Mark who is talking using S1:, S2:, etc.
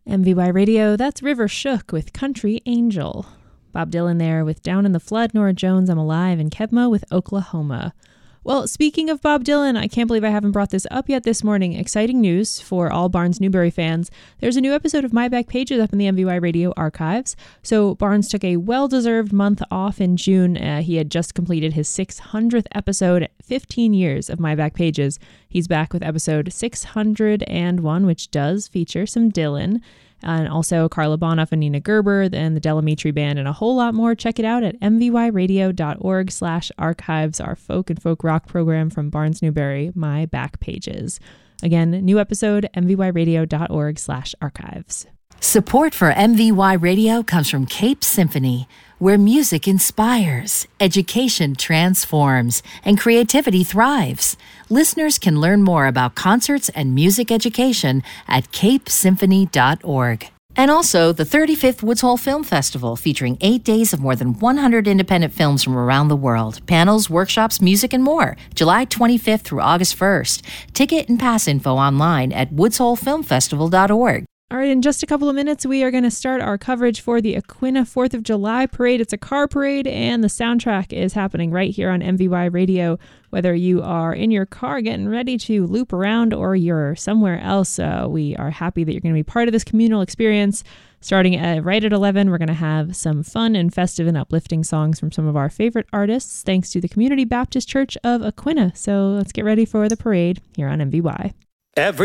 S1: MVY Radio, that's River Shook with Country Angel. Bob Dylan there with Down in the Flood, Nora Jones, I'm Alive, and Kebmo with Oklahoma. Well, speaking of Bob Dylan, I can't believe I haven't brought this up yet this morning. Exciting news for all Barnes Newberry fans. There's a new episode of My Back Pages up in the MVY Radio archives. So Barnes took a well-deserved month off in June. He had just completed his 600th episode, 15 years of My Back Pages. He's back with episode 601, which does feature some Dylan. And also Carla Bonoff and Nina Gerber and the Delamitri Band and a whole lot more. Check it out at mvyradio.org/archives, our folk and folk rock program from Barnes Newberry, My Back Pages. Again, new episode, mvyradio.org/archives.
S2: Support for MVY Radio comes from Cape Symphony, where music inspires, education transforms, and creativity thrives. Listeners can learn more about concerts and music education at capesymphony.org. And also the 35th Woods Hole Film Festival, featuring 8 days of more than 100 independent films from around the world. Panels, workshops, music, and more. July 25th through August 1st. Ticket and pass info online at woodsholefilmfestival.org.
S1: All right, in just a couple of minutes, we are going to start our coverage for the Aquinnah 4th of July parade. It's a car parade, and the soundtrack is happening right here on MVY Radio. Whether you are in your car getting ready to loop around or you're somewhere else, we are happy that you're going to be part of this communal experience. Starting right at 11, we're going to have some fun and festive and uplifting songs from some of our favorite artists, thanks to the Community Baptist Church of Aquinnah. So let's get ready for the parade here on MVY.